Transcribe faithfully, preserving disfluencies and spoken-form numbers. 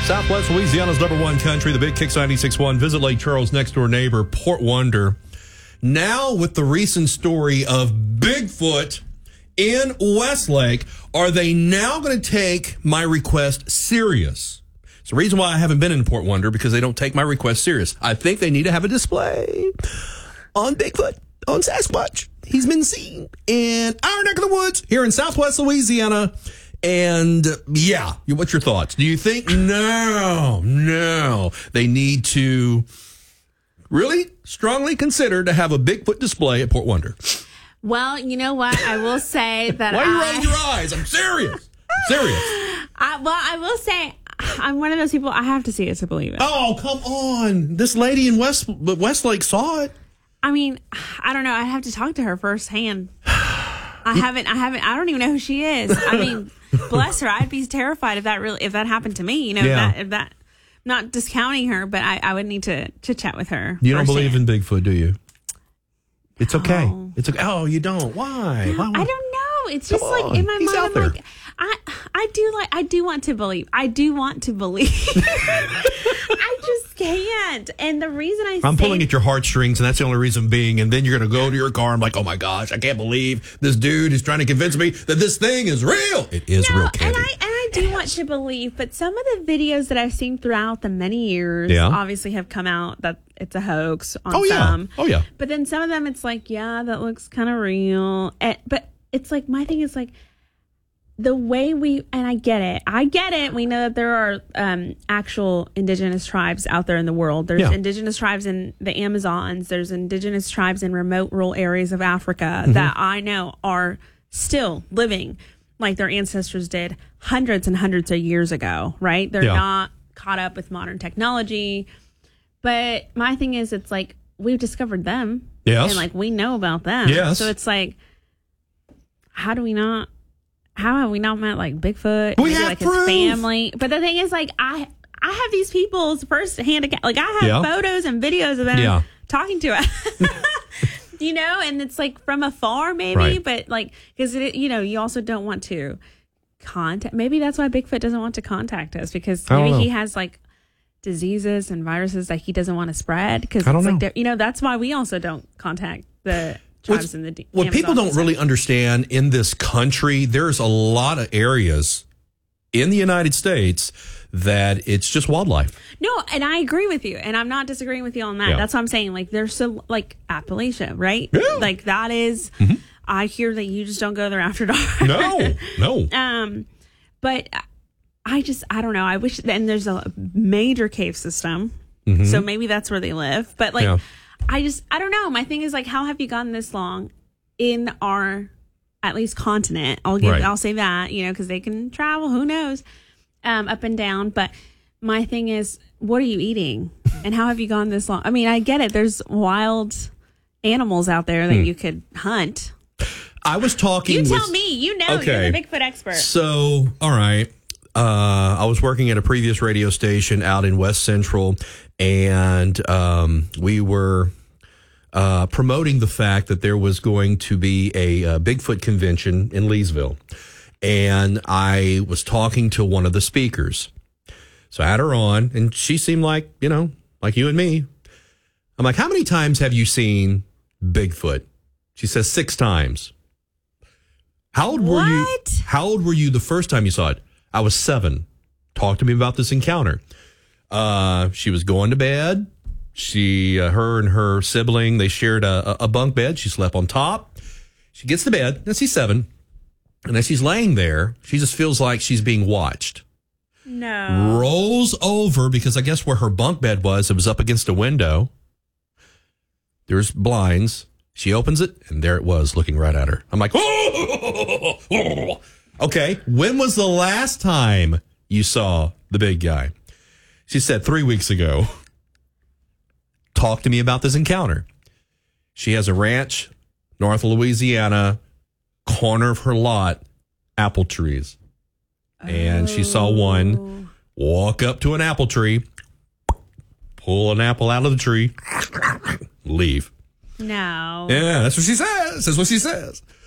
Southwest Louisiana's number one country, the Big Kicks ninety-six point one. Visit Lake Charles' next door neighbor, Port Wonder. Now, with the recent story of Bigfoot in Westlake, are they now going to take my request serious? It's the reason why I haven't been in Port Wonder, because they don't take my request serious. I think they need to have a display on Bigfoot, on Sasquatch. He's been seen in our neck of the woods here in Southwest Louisiana. And yeah, what's your thoughts? Do you think no, no, they need to really strongly consider to have a Bigfoot display at Port Wonder? Well, you know what? I will say that. Why are you I, rolling your eyes? I'm serious. I'm serious. I, well, I will say I'm one of those people. I have to see it to believe it. Oh, come on! This lady in West Westlake saw it. I mean, I don't know. I have to talk to her firsthand. I haven't. I haven't. I don't even know who she is. I mean, bless her. I'd be terrified if that really if that happened to me. You know, Yeah. if that, if that. I'm not discounting her, but I, I would need to to chat with her. You don't firsthand. believe in Bigfoot, do you? It's okay. No. It's okay. Oh, you don't. Why? Why? I don't know. It's just Come like on. in my He's mind. out I'm there. like, I I do like I do want to believe. I do want to believe. I just can't. And the reason I I'm say pulling at your heartstrings, and that's the only reason being. And then you're going to go to your car. I'm like, oh my gosh, I can't believe this dude is trying to convince me that this thing is real. It is no, real, and Candy. I and I do want to believe, but some of the videos that I've seen throughout the many years, Yeah. obviously have come out that it's a hoax on Oh, yeah. some. Oh, yeah. But then some of them, it's like, yeah, that looks kind of real. And, but it's like my thing is like. The way we, and I get it, I get it. We know that there are um, actual indigenous tribes out there in the world. There's Yeah. indigenous tribes in the Amazons. There's indigenous tribes in remote rural areas of Africa Mm-hmm. that I know are still living like their ancestors did hundreds and hundreds of years ago, right? They're Yeah. not caught up with modern technology. But my thing is, it's like we've discovered them. Yes. And like we know about them. Yes. So it's like, how do we not? How have we not met like Bigfoot? We maybe, have like proof. his family. But the thing is, like I, I have these people's first hand account. Like I have Yeah. photos and videos of them Yeah. talking to us. You know, and it's like from afar, maybe, Right. but like because you know, you also don't want to contact. Maybe that's why Bigfoot doesn't want to contact us because I don't maybe know. he has like diseases and viruses that he doesn't want to spread. Because I don't it's like know. they're- you know, that's why we also don't contact the tribes What's- in the D- what Amazon people don't and stuff. really understand in this country, there's a lot of areas in the United States that it's just wildlife. No, and I agree with you, and I'm not disagreeing with you on that. Yeah. That's what I'm saying. Like, there's so like Appalachia, right? Yeah. Mm-hmm. Like that is. I hear that you just don't go there after dark. No, no. Um, but I just I don't know. I wish. And there's a major cave system, so maybe that's where they live. But like, Mm-hmm. Yeah. I just I don't know. My thing is like, how have you gone this long in our at least continent? I'll give Right. I'll say that, you know, because they can travel. Who knows? Um, up and down. But my thing is, what are you eating? And how have you gone this long? I mean, I get it. There's wild animals out there that Hmm. you could hunt. I was talking You with... tell me. You know, Okay. you're the Bigfoot expert. So, all right. Uh, I was working at a previous radio station out in West Central, and um, we were uh, promoting the fact that there was going to be a, uh Bigfoot convention in Leesville. And I was talking to one of the speakers. So I had her on, and she seemed like, you know, like you and me. I'm like, how many times have you seen Bigfoot? She says six times. How old were you? What? How old were you the first time you saw it? I was seven. Talk to me about this encounter. Uh, she was going to bed. She, uh, her and her sibling, they shared a, a bunk bed. She slept on top. She gets to bed, and she's seven. And as she's laying there, she just feels like she's being watched. No. Rolls over, because I guess where her bunk bed was, it was up against a window. There's blinds. She opens it, and there it was, looking right at her. I'm like, oh! Okay, when was the last time you saw the big guy? She said three weeks ago. Talk to me about this encounter. She has a ranch, north of Louisiana, corner of her lot, apple trees. And she saw one walk up to an apple tree, pull an apple out of the tree, leave. No. Yeah, that's what she says. That's what she says.